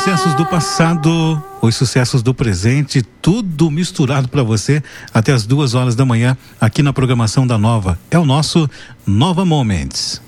sucessos do passado, os sucessos do presente, tudo misturado para você até as 2 horas da manhã aqui na programação da Nova. É o nosso Nova Moments.